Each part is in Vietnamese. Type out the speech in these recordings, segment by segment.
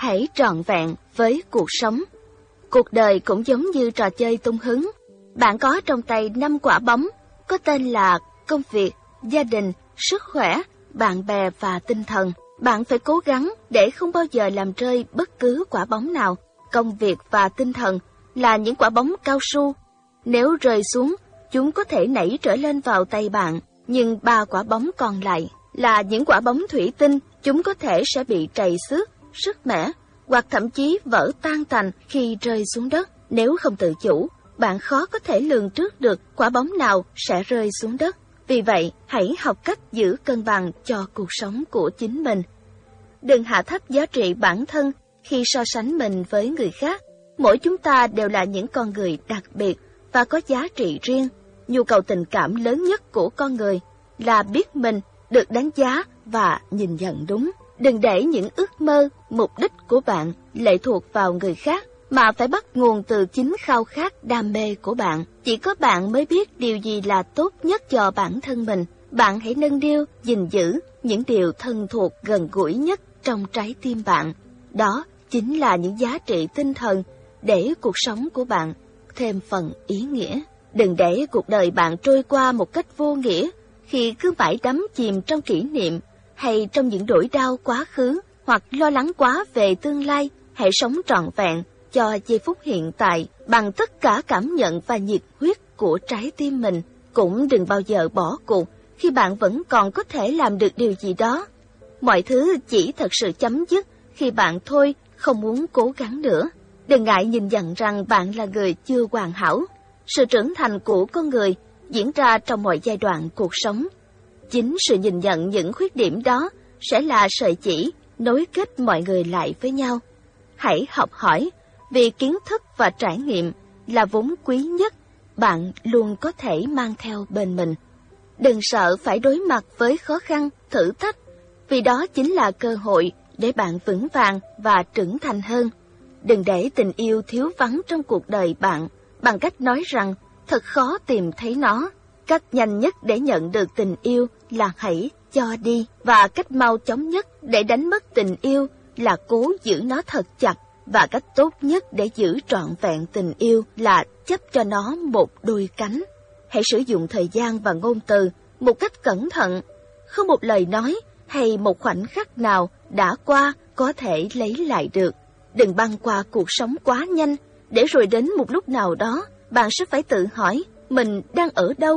hãy trọn vẹn với cuộc sống. Cuộc đời cũng giống như trò chơi tung hứng. Bạn có trong tay 5 quả bóng, có tên là công việc, gia đình, sức khỏe, bạn bè và tinh thần. Bạn phải cố gắng để không bao giờ làm rơi bất cứ quả bóng nào. Công việc và tinh thần là những quả bóng cao su. Nếu rơi xuống, chúng có thể nảy trở lên vào tay bạn, nhưng 3 quả bóng còn lại là những quả bóng thủy tinh. Chúng có thể sẽ bị trầy xước, sứt mẻ, hoặc thậm chí vỡ tan tành khi rơi xuống đất. Nếu không tự chủ, bạn khó có thể lường trước được quả bóng nào sẽ rơi xuống đất. Vì vậy, hãy học cách giữ cân bằng cho cuộc sống của chính mình. Đừng hạ thấp giá trị bản thân khi so sánh mình với người khác. Mỗi chúng ta đều là những con người đặc biệt và có giá trị riêng. Nhu cầu tình cảm lớn nhất của con người là biết mình được đánh giá và nhìn nhận đúng. Đừng để những ước mơ, mục đích của bạn lệ thuộc vào người khác, mà phải bắt nguồn từ chính khao khát đam mê của bạn. Chỉ có bạn mới biết điều gì là tốt nhất cho bản thân mình. Bạn hãy nâng niu, gìn giữ những điều thân thuộc gần gũi nhất trong trái tim bạn. Đó chính là những giá trị tinh thần để cuộc sống của bạn thêm phần ý nghĩa. Đừng để cuộc đời bạn trôi qua một cách vô nghĩa khi cứ mãi đắm chìm trong kỷ niệm hay trong những nỗi đau quá khứ, hoặc lo lắng quá về tương lai. Hãy sống trọn vẹn cho giây phút hiện tại bằng tất cả cảm nhận và nhiệt huyết của trái tim mình. Cũng đừng bao giờ bỏ cuộc khi bạn vẫn còn có thể làm được điều gì đó. Mọi thứ chỉ thật sự chấm dứt khi bạn thôi không muốn cố gắng nữa. Đừng ngại nhìn nhận rằng bạn là người chưa hoàn hảo. Sự trưởng thành của con người diễn ra trong mọi giai đoạn cuộc sống. Chính sự nhìn nhận những khuyết điểm đó sẽ là sợi chỉ nối kết mọi người lại với nhau. Hãy học hỏi, vì kiến thức và trải nghiệm là vốn quý nhất bạn luôn có thể mang theo bên mình. Đừng sợ phải đối mặt với khó khăn, thử thách, vì đó chính là cơ hội để bạn vững vàng và trưởng thành hơn. Đừng để tình yêu thiếu vắng trong cuộc đời bạn bằng cách nói rằng thật khó tìm thấy nó. Cách nhanh nhất để nhận được tình yêu là hãy cho đi, và cách mau chóng nhất để đánh mất tình yêu là cố giữ nó thật chặt, và cách tốt nhất để giữ trọn vẹn tình yêu là chấp cho nó một đôi cánh. Hãy sử dụng thời gian và ngôn từ một cách cẩn thận. Không một lời nói hay một khoảnh khắc nào đã qua có thể lấy lại được. Đừng băng qua cuộc sống quá nhanh, để rồi đến một lúc nào đó bạn sẽ phải tự hỏi mình đang ở đâu.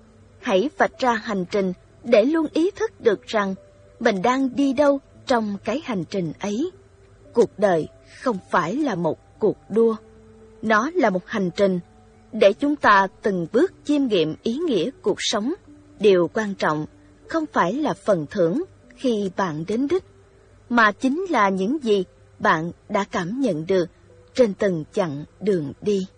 Hãy vạch ra hành trình để luôn ý thức được rằng mình đang đi đâu trong cái hành trình ấy. Cuộc đời không phải là một cuộc đua, nó là một hành trình để chúng ta từng bước chiêm nghiệm ý nghĩa cuộc sống. Điều quan trọng không phải là phần thưởng khi bạn đến đích, mà chính là những gì bạn đã cảm nhận được trên từng chặng đường đi.